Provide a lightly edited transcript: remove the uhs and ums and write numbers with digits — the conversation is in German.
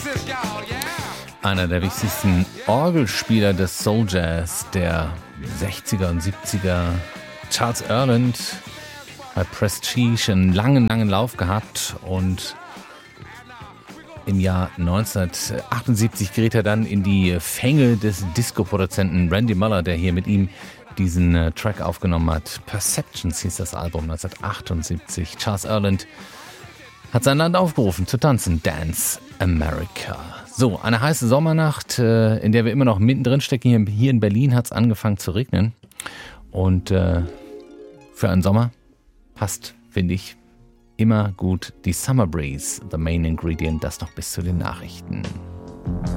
Einer der wichtigsten Orgelspieler des Soul Jazz der 60er und 70er, Charles Earland, bei Prestige einen langen Lauf gehabt und im Jahr 1978 gerät er dann in die Fänge des Disco-Produzenten Randy Muller, der hier mit ihm diesen Track aufgenommen hat. Perceptions hieß das Album 1978. Charles Earland hat sein Land aufgerufen zu tanzen. Dance America. So, eine heiße Sommernacht, in der wir immer noch mittendrin stecken. Hier in Berlin hat es angefangen zu regnen. Und für einen Sommer passt, finde ich, immer gut die Summer Breeze, the main ingredient, das noch bis zu den Nachrichten.